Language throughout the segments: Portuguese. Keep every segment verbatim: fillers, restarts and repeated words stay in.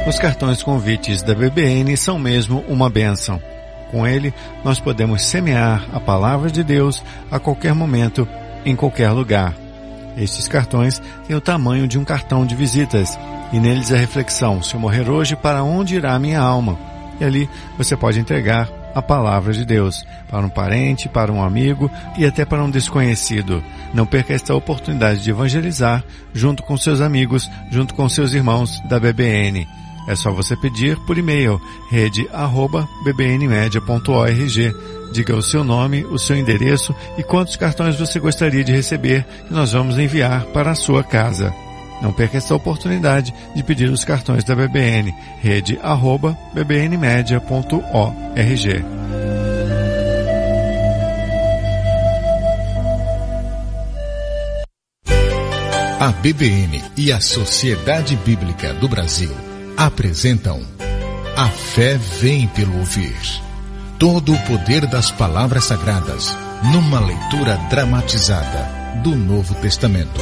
Os cartões convites da B B N são mesmo uma bênção. Com ele, nós podemos semear a palavra de Deus a qualquer momento, em qualquer lugar. Estes cartões têm o tamanho de um cartão de visitas, e neles a reflexão: se eu morrer hoje, para onde irá minha alma? E ali você pode entregar a palavra de Deus para um parente, para um amigo e até para um desconhecido. Não perca esta oportunidade de evangelizar junto com seus amigos, junto com seus irmãos da B B N. É só você pedir por e-mail, rede arroba b b n media ponto org. Diga o seu nome, o seu endereço e quantos cartões você gostaria de receber, que nós vamos enviar para a sua casa. Não perca essa oportunidade de pedir os cartões da B B N, rede arroba b b n media ponto org. A B B N e a Sociedade Bíblica do Brasil apresentam A Fé Vem pelo Ouvir. Todo o poder das palavras sagradas numa leitura dramatizada do Novo Testamento.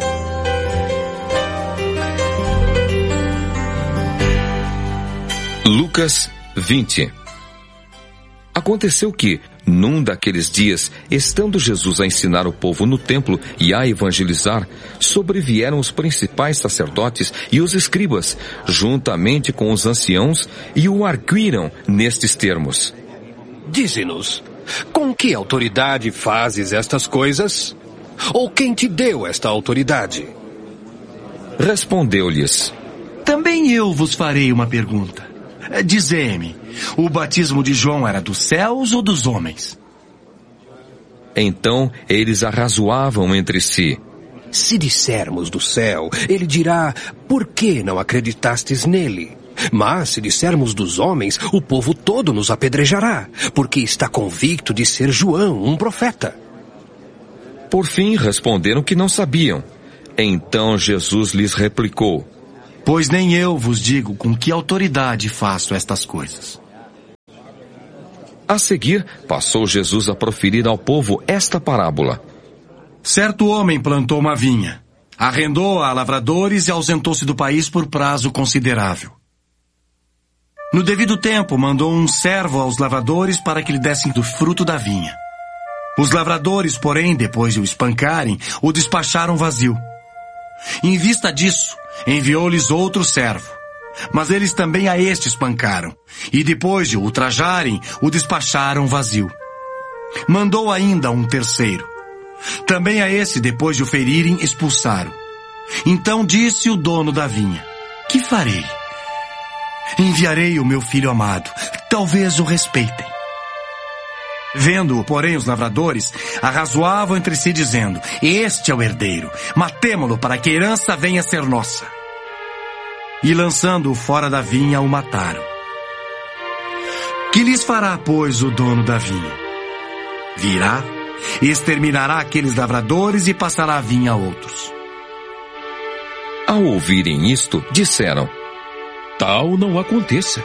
Lucas vinte. Aconteceu que, num daqueles dias, estando Jesus a ensinar o povo no templo e a evangelizar, sobrevieram os principais sacerdotes e os escribas, juntamente com os anciãos, e o arguíram nestes termos: Dize-nos, com que autoridade fazes estas coisas? Ou quem te deu esta autoridade? Respondeu-lhes: Também eu vos farei uma pergunta. Dizei-me, o batismo de João era dos céus ou dos homens? Então eles arrazoavam entre si: Se dissermos do céu, ele dirá: por que não acreditastes nele? Mas se dissermos dos homens, o povo todo nos apedrejará, porque está convicto de ser João, um profeta. Por fim responderam que não sabiam. Então Jesus lhes replicou: Pois nem eu vos digo com que autoridade faço estas coisas. A seguir, passou Jesus a proferir ao povo esta parábola. Certo homem plantou uma vinha, arrendou-a a lavradores e ausentou-se do país por prazo considerável. No devido tempo, mandou um servo aos lavradores para que lhe dessem do fruto da vinha. Os lavradores, porém, depois de o espancarem, o despacharam vazio. Em vista disso, enviou-lhes outro servo. Mas eles também a este espancaram, e depois de o ultrajarem, o despacharam vazio. Mandou ainda um terceiro. Também a esse, depois de o ferirem, expulsaram. Então disse o dono da vinha: Que farei? Enviarei o meu filho amado, talvez o respeitem. Vendo-o, porém, os lavradores arrazoavam entre si, dizendo: Este é o herdeiro, matemo-lo para que a herança venha a ser nossa. E lançando-o fora da vinha, o mataram. Que lhes fará, pois, o dono da vinha? Virá, exterminará aqueles lavradores e passará a vinha a outros. Ao ouvirem isto, disseram: Tal não aconteça.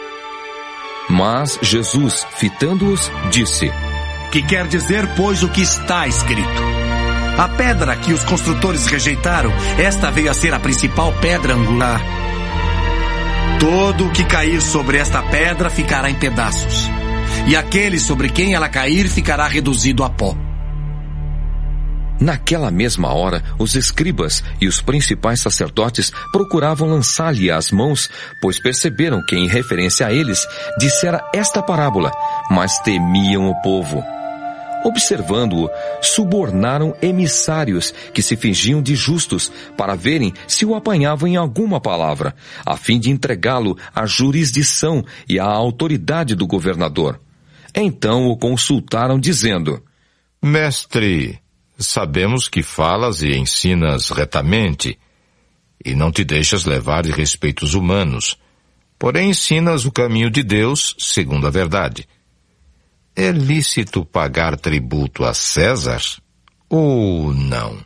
Mas Jesus, fitando-os, disse: Que quer dizer, pois, o que está escrito? A pedra que os construtores rejeitaram, esta veio a ser a principal pedra angular. Todo o que cair sobre esta pedra ficará em pedaços, e aquele sobre quem ela cair ficará reduzido a pó. Naquela mesma hora, os escribas e os principais sacerdotes procuravam lançar-lhe as mãos, pois perceberam que, em referência a eles, dissera esta parábola, mas temiam o povo. Observando-o, subornaram emissários que se fingiam de justos para verem se o apanhavam em alguma palavra, a fim de entregá-lo à jurisdição e à autoridade do governador. Então o consultaram, dizendo: Mestre, sabemos que falas e ensinas retamente, e não te deixas levar de respeitos humanos, porém ensinas o caminho de Deus segundo a verdade. É lícito pagar tributo a César ou não?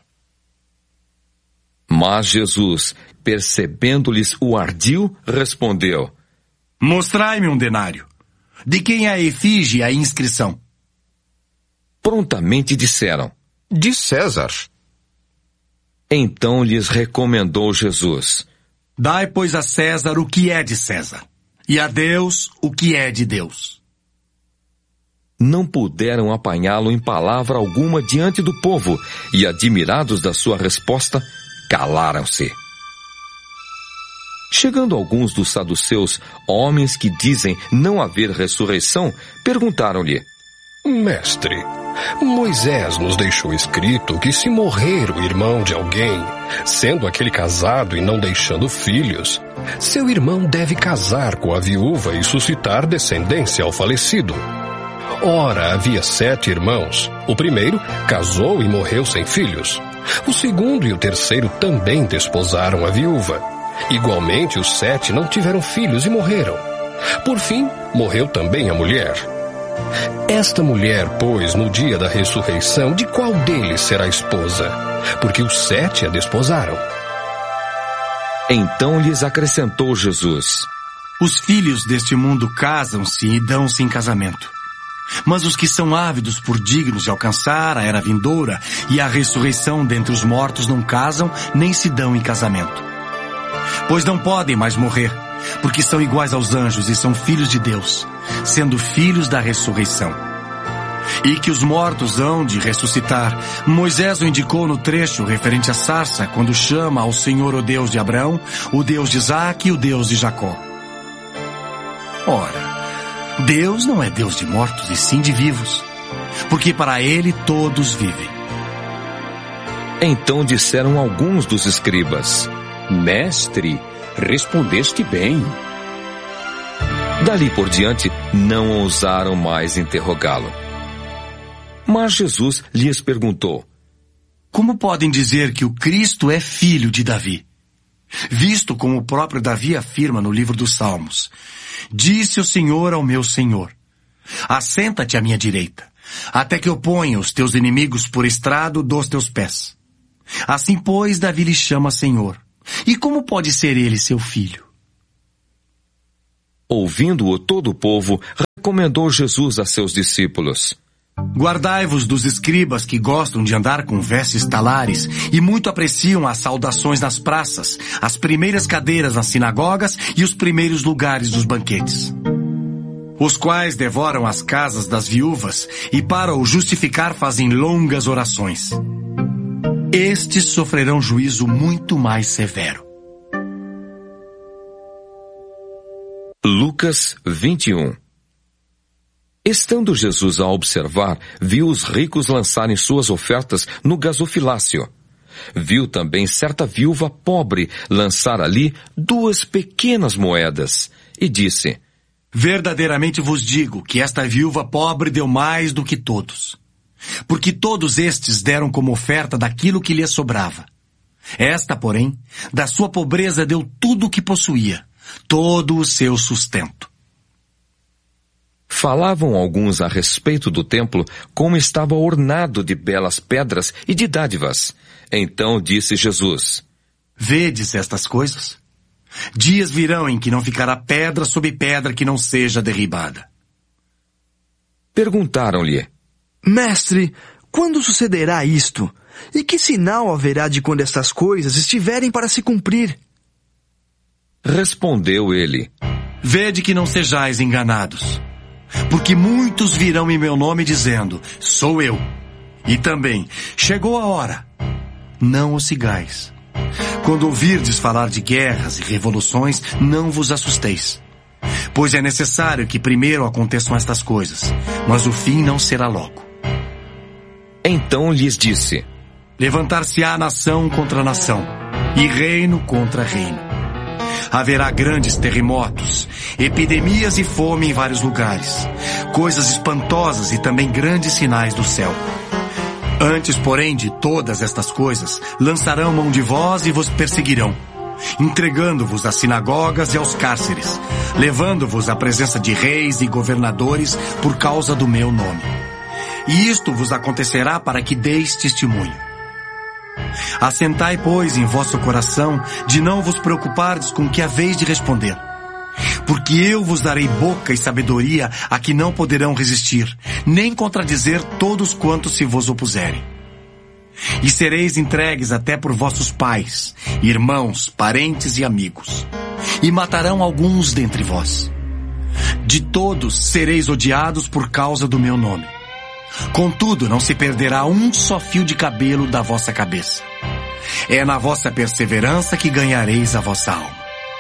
Mas Jesus, percebendo-lhes o ardil, respondeu: Mostrai-me um denário. De quem é a efígie e a inscrição? Prontamente disseram: De César. Então lhes recomendou Jesus: Dai, pois, a César o que é de César, e a Deus o que é de Deus. Não puderam apanhá-lo em palavra alguma diante do povo, e, admirados da sua resposta, calaram-se. Chegando alguns dos saduceus, homens que dizem não haver ressurreição, perguntaram-lhe: Mestre, Moisés nos deixou escrito que se morrer o irmão de alguém, sendo aquele casado e não deixando filhos, seu irmão deve casar com a viúva e suscitar descendência ao falecido. Ora, havia sete irmãos. O primeiro casou e morreu sem filhos. O segundo e o terceiro também desposaram a viúva. Igualmente, os sete não tiveram filhos e morreram. Por fim, morreu também a mulher. Esta mulher, pois, no dia da ressurreição, de qual deles será esposa? Porque os sete a desposaram. Então lhes acrescentou Jesus: Os filhos deste mundo casam-se e dão-se em casamento. Mas os que são ávidos por dignos de alcançar a era vindoura e a ressurreição dentre os mortos não casam nem se dão em casamento. Pois não podem mais morrer, porque são iguais aos anjos e são filhos de Deus, sendo filhos da ressurreição. E que os mortos hão de ressuscitar, Moisés o indicou no trecho referente à sarça, quando chama ao Senhor o Deus de Abraão, o Deus de Isaque e o Deus de Jacó. Ora, Deus não é Deus de mortos, e sim de vivos, porque para ele todos vivem. Então disseram alguns dos escribas: Mestre, respondeste bem. Dali por diante, não ousaram mais interrogá-lo. Mas Jesus lhes perguntou: Como podem dizer que o Cristo é filho de Davi? Visto como o próprio Davi afirma no livro dos Salmos: Disse o Senhor ao meu Senhor: Assenta-te à minha direita, até que eu ponha os teus inimigos por estrado dos teus pés. Assim, pois, Davi lhe chama Senhor. E como pode ser ele seu filho? Ouvindo-o todo o povo, recomendou Jesus a seus discípulos: Guardai-vos dos escribas que gostam de andar com vestes talares e muito apreciam as saudações nas praças, as primeiras cadeiras nas sinagogas e os primeiros lugares dos banquetes. Os quais devoram as casas das viúvas e para o justificar fazem longas orações. Estes sofrerão juízo muito mais severo. Lucas vinte e um. Estando Jesus a observar, viu os ricos lançarem suas ofertas no gasofilácio. Viu também certa viúva pobre lançar ali duas pequenas moedas, e disse: Verdadeiramente vos digo que esta viúva pobre deu mais do que todos. Porque todos estes deram como oferta daquilo que lhe sobrava. Esta, porém, da sua pobreza deu tudo o que possuía, todo o seu sustento. Falavam alguns a respeito do templo, como estava ornado de belas pedras e de dádivas. Então disse Jesus: Vedes estas coisas? Dias virão em que não ficará pedra sobre pedra que não seja derribada. Perguntaram-lhe: Mestre, quando sucederá isto? E que sinal haverá de quando estas coisas estiverem para se cumprir? Respondeu ele: Vede que não sejais enganados. Porque muitos virão em meu nome dizendo: Sou eu. E também: Chegou a hora. Não o sigais. Quando ouvirdes falar de guerras e revoluções, não vos assusteis. Pois é necessário que primeiro aconteçam estas coisas, mas o fim não será logo. Então lhes disse: Levantar-se-á nação contra nação, e reino contra reino. Haverá grandes terremotos, epidemias e fome em vários lugares, coisas espantosas e também grandes sinais do céu. Antes, porém, de todas estas coisas, lançarão mão de vós e vos perseguirão, entregando-vos às sinagogas e aos cárceres, levando-vos à presença de reis e governadores por causa do meu nome. E isto vos acontecerá para que deis testemunho. Assentai, pois, em vosso coração de não vos preocupardes com o que haveis de responder. Porque eu vos darei boca e sabedoria a que não poderão resistir, nem contradizer todos quantos se vos opuserem. E sereis entregues até por vossos pais, irmãos, parentes e amigos. E matarão alguns dentre vós. De todos sereis odiados por causa do meu nome. Contudo, não se perderá um só fio de cabelo da vossa cabeça. É na vossa perseverança que ganhareis a vossa alma.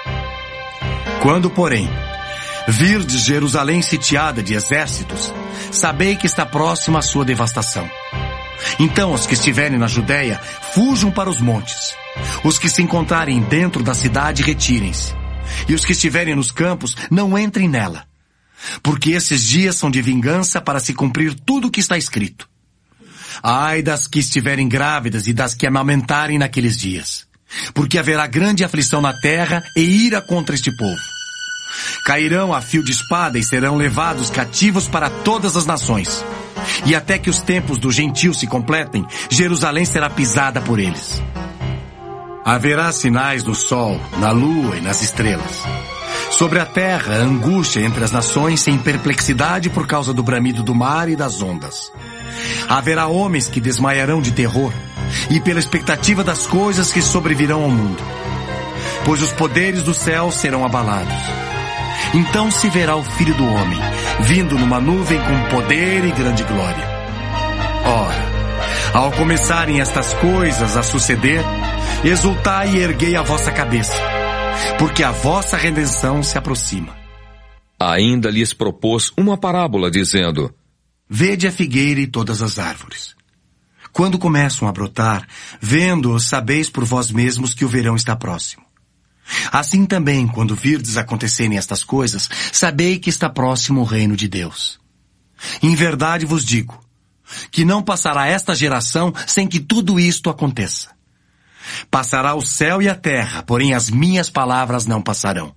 Quando, porém, virdes Jerusalém sitiada de exércitos, sabei que está próxima a sua devastação. Então os que estiverem na Judéia, fujam para os montes. Os que se encontrarem dentro da cidade, retirem-se. E os que estiverem nos campos, não entrem nela. Porque esses dias são de vingança para se cumprir tudo o que está escrito. Ai das que estiverem grávidas e das que amamentarem naqueles dias. Porque haverá grande aflição na terra e ira contra este povo. Cairão a fio de espada e serão levados cativos para todas as nações. E até que os tempos dos gentios se completem, Jerusalém será pisada por eles. Haverá sinais no sol, na lua e nas estrelas. Sobre a terra, angústia entre as nações sem perplexidade por causa do bramido do mar e das ondas. Haverá homens que desmaiarão de terror e pela expectativa das coisas que sobrevirão ao mundo. Pois os poderes do céu serão abalados. Então se verá o Filho do Homem, vindo numa nuvem com poder e grande glória. Ora, ao começarem estas coisas a suceder, exultai e erguei a vossa cabeça, porque a vossa redenção se aproxima. Ainda lhes propôs uma parábola, dizendo: Vede a figueira e todas as árvores. Quando começam a brotar, vendo-os, sabeis por vós mesmos que o verão está próximo. Assim também, quando virdes acontecerem estas coisas, sabei que está próximo o reino de Deus. Em verdade vos digo, que não passará esta geração sem que tudo isto aconteça. Passará o céu e a terra, porém as minhas palavras não passarão.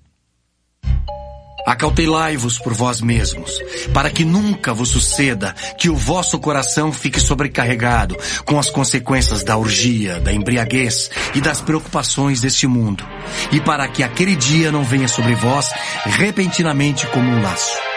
Acautelai-vos por vós mesmos, para que nunca vos suceda que o vosso coração fique sobrecarregado com as consequências da orgia, da embriaguez e das preocupações deste mundo, e para que aquele dia não venha sobre vós repentinamente como um laço.